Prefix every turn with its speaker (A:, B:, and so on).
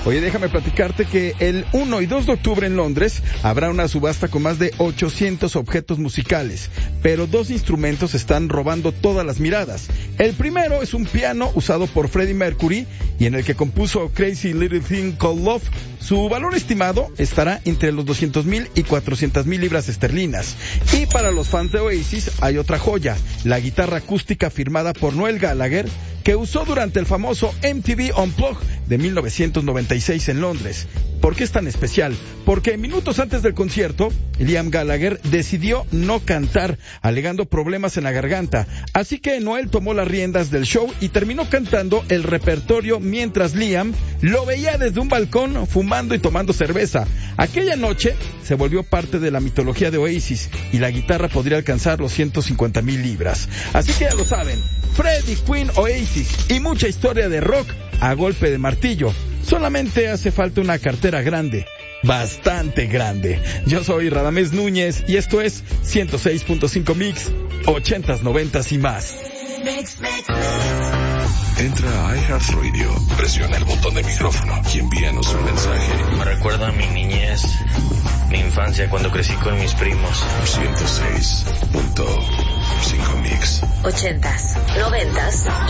A: Oye, déjame platicarte que el 1 y 2 de octubre en Londres habrá una subasta con más de 800 objetos musicales, pero 2 instrumentos están robando todas las miradas. El primero es un piano usado por Freddie Mercury y en el que compuso Crazy Little Thing Called Love. Su valor estimado estará entre los 200,000 y 400,000 libras esterlinas. Y para los fans de Oasis hay otra joya, la guitarra acústica firmada por Noel Gallagher, que usó durante el famoso MTV Unplugged de 1996 en Londres. ¿Por qué es tan especial? Porque minutos antes del concierto, Liam Gallagher decidió no cantar, alegando problemas en la garganta. Así que Noel tomó las riendas del show y terminó cantando el repertorio mientras Liam lo veía desde un balcón fumando y tomando cerveza. Aquella noche se volvió parte de la mitología de Oasis y la guitarra podría alcanzar los 150,000 libras. Así que ya lo saben, Freddie, Queen, Oasis y mucha historia de rock a golpe de martillo. Solamente hace falta una cartera grande, bastante grande. Yo soy Radamés Núñez y esto es 106.5 Mix, 80s, 90s y más.
B: Entra a iHeartRadio, presiona el botón de micrófono y envíanos un mensaje.
C: Me recuerda a mi niñez, mi infancia cuando crecí con mis primos.
B: 106.5 Mix.
D: 80s, 90s